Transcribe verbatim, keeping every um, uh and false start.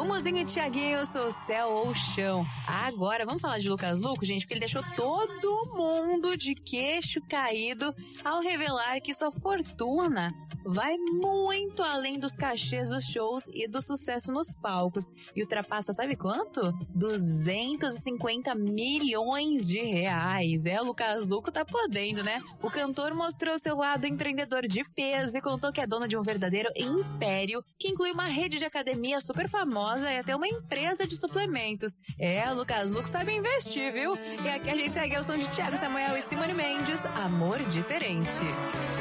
Muzinho e Thiaguinho, sou céu ou chão. Agora, vamos falar de Lucas Luco, gente, porque ele deixou todo mundo de queixo caído ao revelar que sua fortuna vai muito além dos cachês dos shows e do sucesso nos palcos. E ultrapassa, sabe quanto? duzentos e cinquenta milhões de reais. É, o Lucas Luco tá podendo, né? O cantor mostrou seu lado empreendedor de peso e contou que é dono de um verdadeiro império, que inclui uma rede de academia super famosa e até uma empresa de suplementos. É, o Lucas Luco sabe investir, viu? E aqui a gente segue ao som de Thiago Samuel e Simone Mendes, Amor Diferente.